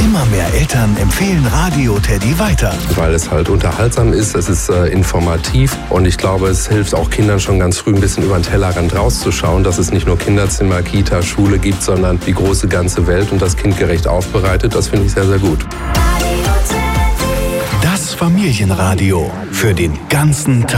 Immer mehr Eltern empfehlen Radio Teddy weiter. Weil es halt unterhaltsam ist, es ist informativ und ich glaube, es hilft auch Kindern schon ganz früh ein bisschen über den Tellerrand rauszuschauen, dass es nicht nur Kinderzimmer, Kita, Schule gibt, sondern die große ganze Welt und das kindgerecht aufbereitet. Das finde ich sehr, sehr gut. Das Familienradio für den ganzen Tag.